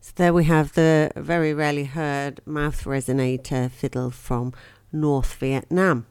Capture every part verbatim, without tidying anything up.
So there we have the very rarely heard mouth resonator fiddle from North Vietnam.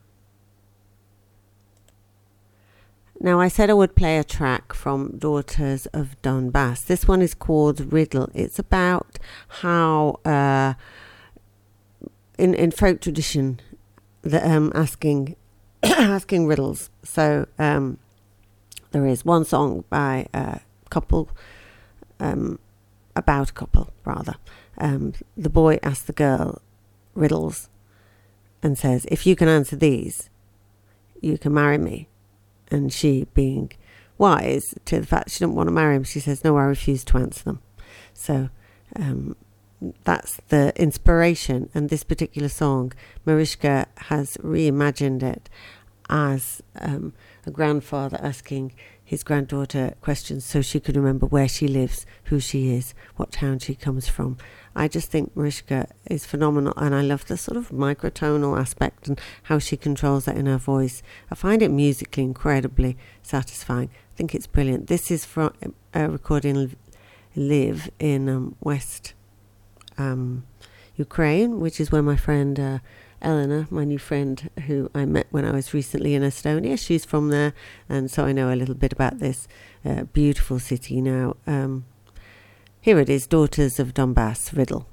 Now, I said I would play a track from Daughters of Donbass. This one is called Riddle. It's about how uh, in in folk tradition, the, um, asking asking riddles. So um, there is one song by a couple, um, about a couple rather. Um, the boy asks the girl riddles and says, "If you can answer these, you can marry me." And she, being wise to the fact she didn't want to marry him, she says, "No, I refuse to answer them." So um, that's the inspiration. And this particular song, Mariska has reimagined it as um, a grandfather asking his granddaughter questions so she could remember where she lives, who she is, what town she comes from. I just think Mariska is phenomenal, and I love the sort of microtonal aspect and how she controls that in her voice. I find it musically incredibly satisfying. I think it's brilliant. This is from a recording live in um, West um, Ukraine, which is where my friend uh, Eleanor, my new friend who I met when I was recently in Estonia, she's from there, and so I know a little bit about this uh, beautiful city now. Um, here it is, Daughters of Donbass, Riddle.